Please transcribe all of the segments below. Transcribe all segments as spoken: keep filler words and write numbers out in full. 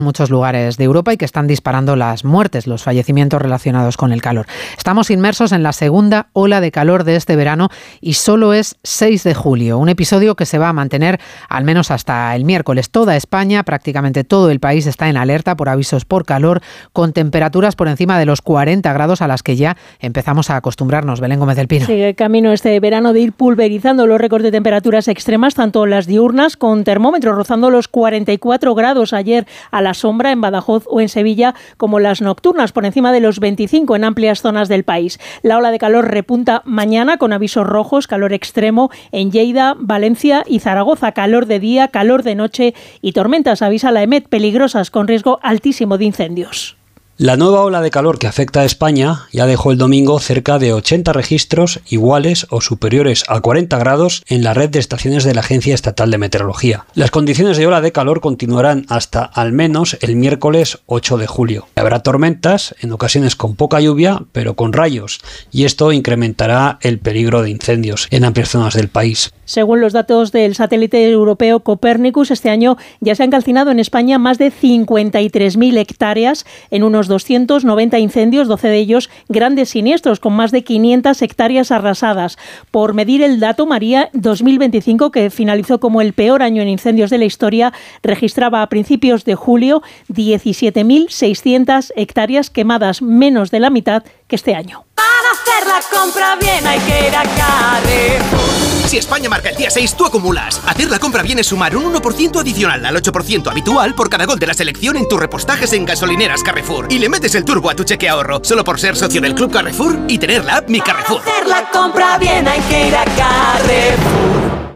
muchos lugares de Europa y que están disparando las muertes, los fallecimientos relacionados con el calor. Estamos inmersos en la segunda ola de calor de este verano y solo es seis de julio, un episodio que se va a mantener al menos hasta el miércoles. Toda España, prácticamente todo el país, está en alerta por avisos por calor, con temperaturas por encima de los cuarenta grados a las que ya empezamos a acostumbrarnos. Belén Gómez del Pino. Sigue camino este verano de ir pulverizando los récords de temperaturas extremas, tanto las diurnas, con termómetros rozando los cuarenta y cuatro grados ayer a la sombra en Badajoz o en Sevilla, como las nocturnas por encima de los veinticinco en amplias zonas del país. La ola de calor repunta mañana con avisos rojos, calor extremo en Lleida, Valencia y Zaragoza, calor de día, calor de noche y tormentas, avisa la EMET, peligrosas con riesgo altísimo de incendios. La nueva ola de calor que afecta a España ya dejó el domingo cerca de ochenta registros iguales o superiores a cuarenta grados en la red de estaciones de la Agencia Estatal de Meteorología. Las condiciones de ola de calor continuarán hasta al menos el miércoles ocho de julio. Habrá tormentas, en ocasiones con poca lluvia, pero con rayos, y esto incrementará el peligro de incendios en amplias zonas del país. Según los datos del satélite europeo Copernicus, este año ya se han calcinado en España más de cincuenta y tres mil hectáreas en unos doscientos noventa incendios, doce de ellos grandes siniestros, con más de quinientas hectáreas arrasadas. Por medir el dato, María, dos mil veinticinco, que finalizó como el peor año en incendios de la historia, registraba a principios de julio diecisiete mil seiscientas hectáreas quemadas, menos de la mitad que este año. Para hacer la compra bien hay que ir a Carrefour. Si España marca el día seis, tú acumulas. Hacer la compra bien es sumar un uno por ciento adicional al ocho por ciento habitual por cada gol de la selección en tus repostajes en gasolineras Carrefour. Y le metes el turbo a tu cheque ahorro, solo por ser socio del Club Carrefour y tener la app Mi Carrefour. Para hacer la compra bien hay que ir a Carrefour.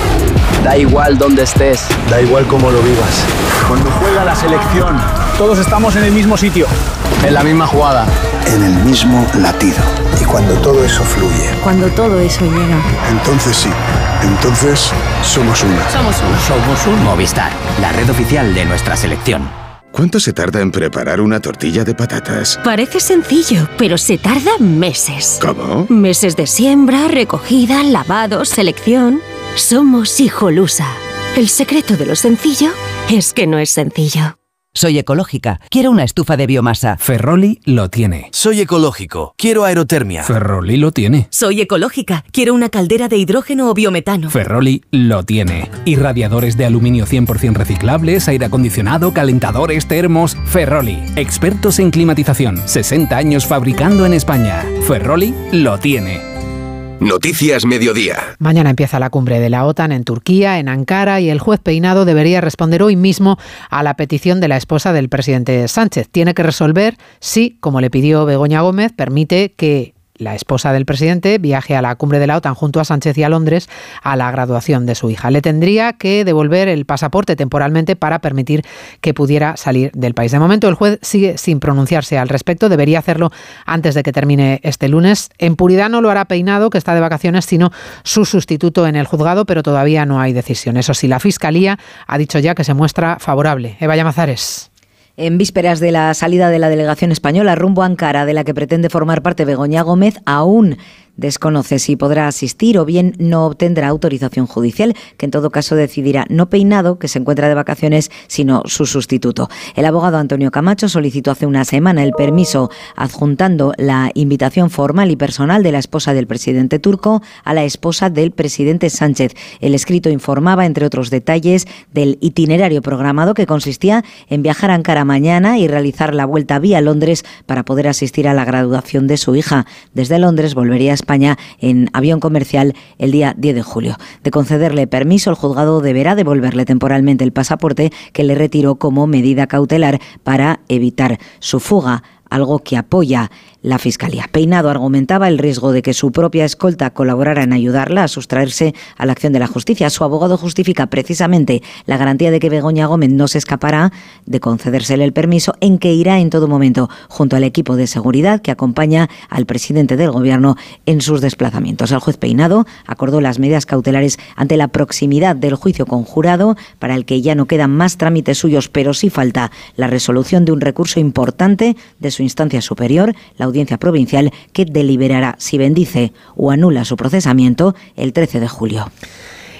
Da igual dónde estés, da igual cómo lo vivas. Cuando juega la selección, todos estamos en el mismo sitio, en la misma jugada, en el mismo latido. Y cuando todo eso fluye, cuando todo eso llega, entonces sí, entonces somos una. Somos uno. Somos un Movistar, la red oficial de nuestra selección. ¿Cuánto se tarda en preparar una tortilla de patatas? Parece sencillo, pero se tarda meses. ¿Cómo? Meses de siembra, recogida, lavado, selección. Somos Hijolusa. El secreto de lo sencillo es que no es sencillo. Soy ecológica, quiero una estufa de biomasa. Ferroli lo tiene. Soy ecológico, quiero aerotermia. Ferroli lo tiene. Soy ecológica, quiero una caldera de hidrógeno o biometano. Ferroli lo tiene. Y radiadores de aluminio cien por ciento reciclables, aire acondicionado, calentadores, termos. Ferroli, expertos en climatización, sesenta años fabricando en España. Ferroli lo tiene. Noticias Mediodía. Mañana empieza la cumbre de la OTAN en Turquía, en Ankara, y el juez Peinado debería responder hoy mismo a la petición de la esposa del presidente Sánchez. Tiene que resolver si, como le pidió Begoña Gómez, permite que la esposa del presidente viaje a la cumbre de la OTAN junto a Sánchez y a Londres a la graduación de su hija. Le tendría que devolver el pasaporte temporalmente para permitir que pudiera salir del país. De momento, el juez sigue sin pronunciarse al respecto. Debería hacerlo antes de que termine este lunes. En puridad no lo hará Peinado, que está de vacaciones, sino su sustituto en el juzgado, pero todavía no hay decisión. Eso sí, la Fiscalía ha dicho ya que se muestra favorable. Eva Llamazares. En vísperas de la salida de la delegación española rumbo a Ankara, de la que pretende formar parte Begoña Gómez, aún desconoce si podrá asistir o bien no obtendrá autorización judicial, que en todo caso decidirá no Peinado, que se encuentra de vacaciones, sino su sustituto. El abogado Antonio Camacho solicitó hace una semana el permiso adjuntando la invitación formal y personal de la esposa del presidente turco a la esposa del presidente Sánchez. El escrito informaba, entre otros detalles, del itinerario programado, que consistía en viajar a Ankara mañana y realizar la vuelta vía Londres para poder asistir a la graduación de su hija. Desde Londres volvería a España en avión comercial el día diez de julio. De concederle permiso, el juzgado deberá devolverle temporalmente el pasaporte que le retiró como medida cautelar para evitar su fuga, algo que apoya la Fiscalía. Peinado argumentaba el riesgo de que su propia escolta colaborara en ayudarla a sustraerse a la acción de la justicia. Su abogado justifica precisamente la garantía de que Begoña Gómez no se escapará de concedérsele el permiso, en que irá en todo momento junto al equipo de seguridad que acompaña al presidente del Gobierno en sus desplazamientos. El juez Peinado acordó las medidas cautelares ante la proximidad del juicio conjurado, para el que ya no quedan más trámites suyos, pero sí falta la resolución de un recurso importante de su instancia superior, la Audiencia Provincial, que deliberará si bendice o anula su procesamiento el trece de julio.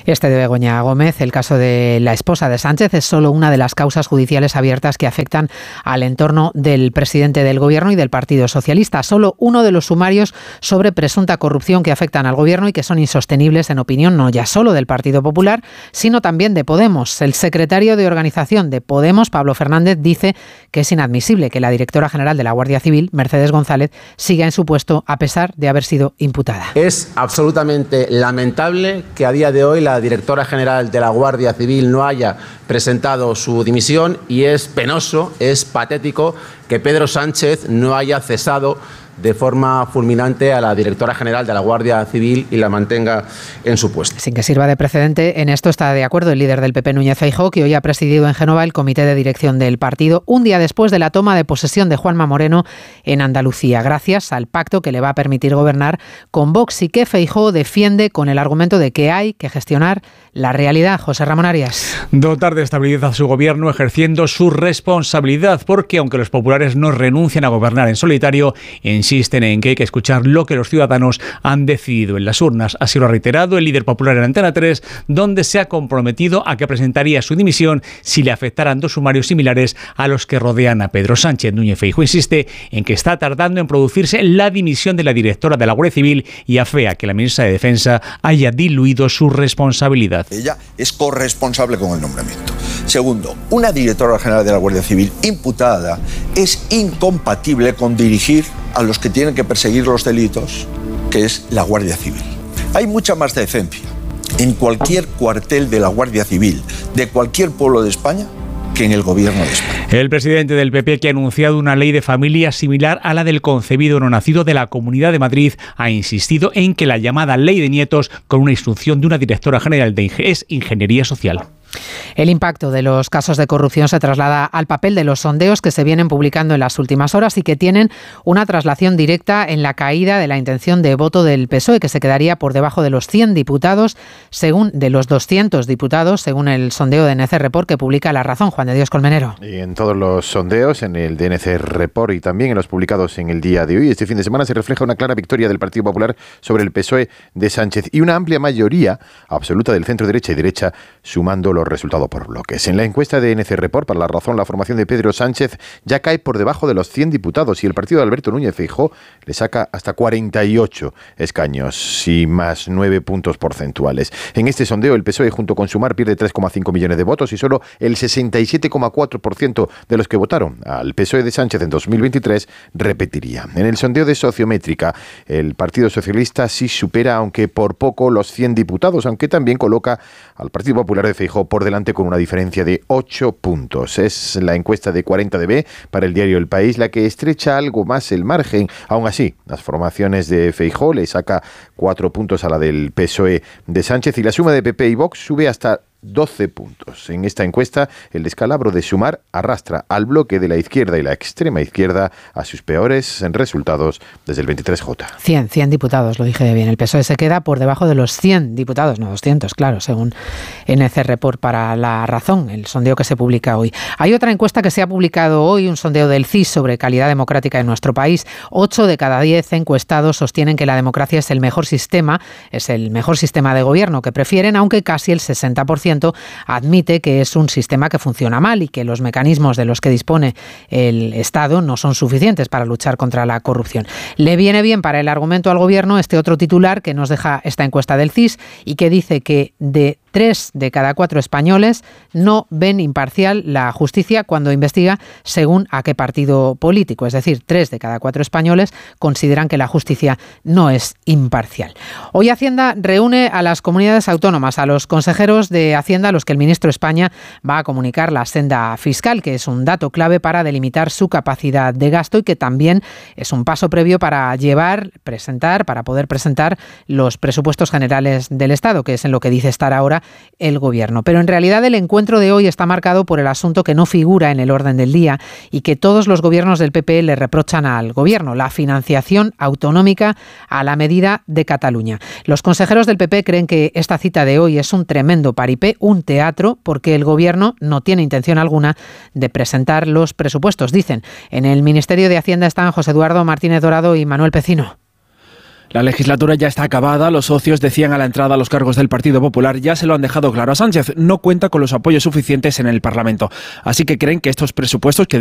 Este de Begoña Gómez, el caso de la esposa de Sánchez, es solo una de las causas judiciales abiertas que afectan al entorno del presidente del Gobierno y del Partido Socialista. Solo uno de los sumarios sobre presunta corrupción que afectan al Gobierno y que son insostenibles en opinión no ya solo del Partido Popular, sino también de Podemos. El secretario de organización de Podemos, Pablo Fernández, dice que es inadmisible que la directora general de la Guardia Civil, Mercedes González, siga en su puesto a pesar de haber sido imputada. Es absolutamente lamentable que a día de hoy la La directora general de la Guardia Civil no haya presentado su dimisión y es penoso, es patético que Pedro Sánchez no haya cesado de forma fulminante a la directora general de la Guardia Civil y la mantenga en su puesto. Sin que sirva de precedente, en esto está de acuerdo el líder del P P, Núñez Feijóo, que hoy ha presidido en Génova el comité de dirección del partido, un día después de la toma de posesión de Juanma Moreno en Andalucía, gracias al pacto que le va a permitir gobernar con Vox y que Feijóo defiende con el argumento de que hay que gestionar la realidad. José Ramón Arias. Dotar de estabilidad a su gobierno ejerciendo su responsabilidad, porque aunque los populares no renuncian a gobernar en solitario, insisten en que hay que escuchar lo que los ciudadanos han decidido en las urnas. Así lo ha reiterado el líder popular en Antena tres, donde se ha comprometido a que presentaría su dimisión si le afectaran dos sumarios similares a los que rodean a Pedro Sánchez. Núñez Feijóo insiste en que está tardando en producirse la dimisión de la directora de la Guardia Civil y afea que la ministra de Defensa haya diluido su responsabilidad. Ella es corresponsable con el nombramiento. Segundo, una directora general de la Guardia Civil imputada es incompatible con dirigir a los que tienen que perseguir los delitos, que es la Guardia Civil. Hay mucha más decencia en cualquier cuartel de la Guardia Civil de cualquier pueblo de España que en el gobierno de España. El presidente del P P, que ha anunciado una ley de familia similar a la del concebido no nacido de la Comunidad de Madrid, ha insistido en que la llamada ley de nietos, con una instrucción de una directora general de es ingeniería social. El impacto de los casos de corrupción se traslada al papel de los sondeos que se vienen publicando en las últimas horas y que tienen una traslación directa en la caída de la intención de voto del P S O E, que se quedaría por debajo de los cien diputados, según de los doscientos diputados, según el sondeo de N C Report que publica La Razón. Juan de Dios Colmenero. Y en todos los sondeos, en el de N C Report y también en los publicados en el día de hoy, este fin de semana se refleja una clara victoria del Partido Popular sobre el P S O E de Sánchez y una amplia mayoría absoluta del centro derecha y derecha, sumando los resultados por bloques. En la encuesta de N C Report, para La Razón, la formación de Pedro Sánchez ya cae por debajo de los cien diputados y el partido de Alberto Núñez Feijóo le saca hasta cuarenta y ocho escaños y más nueve puntos porcentuales. En este sondeo, el P S O E junto con Sumar pierde tres coma cinco millones de votos y solo el sesenta y siete coma cuatro por ciento de los que votaron al P S O E de Sánchez en dos mil veintitrés repetiría. En el sondeo de Sociométrica, el Partido Socialista sí supera, aunque por poco, los cien diputados, aunque también coloca al Partido Popular de Feijóo por delante con una diferencia de ocho puntos. Es la encuesta de cuarenta D B para el diario El País la que estrecha algo más el margen. Aún así, las formaciones de Feijóo le saca cuatro puntos a la del P S O E de Sánchez y la suma de P P y Vox sube hasta doce puntos. En esta encuesta, el descalabro de Sumar arrastra al bloque de la izquierda y la extrema izquierda a sus peores resultados desde el veintitrés J. cien, cien diputados, lo dije bien. El P S O E se queda por debajo de los cien diputados, no doscientos, claro, según N C Report para La Razón, el sondeo que se publica hoy. Hay otra encuesta que se ha publicado hoy, un sondeo del C I S sobre calidad democrática en nuestro país. Ocho de cada diez encuestados sostienen que la democracia es el mejor sistema, es el mejor sistema de gobierno que prefieren, aunque casi el sesenta por ciento admite que es un sistema que funciona mal y que los mecanismos de los que dispone el Estado no son suficientes para luchar contra la corrupción. Le viene bien para el argumento al Gobierno este otro titular que nos deja esta encuesta del C I S y que dice que de tres de cada cuatro españoles no ven imparcial la justicia cuando investiga según a qué partido político. Es decir, tres de cada cuatro españoles consideran que la justicia no es imparcial. Hoy Hacienda reúne a las comunidades autónomas, a los consejeros de Hacienda, a los que el ministro de España va a comunicar la senda fiscal, que es un dato clave para delimitar su capacidad de gasto y que también es un paso previo para llevar, presentar, para poder presentar los presupuestos generales del Estado, que es en lo que dice estar ahora el Gobierno. Pero en realidad el encuentro de hoy está marcado por el asunto que no figura en el orden del día y que todos los gobiernos del P P le reprochan al Gobierno, la financiación autonómica a la medida de Cataluña. Los consejeros del P P creen que esta cita de hoy es un tremendo paripé, un teatro, porque el Gobierno no tiene intención alguna de presentar los presupuestos. Dicen, en el Ministerio de Hacienda están José Eduardo Martínez Dorado y Manuel Pecino. La legislatura ya está acabada, los socios decían a la entrada a los cargos del Partido Popular, ya se lo han dejado claro a Sánchez, no cuenta con los apoyos suficientes en el Parlamento. Así que creen que estos presupuestos que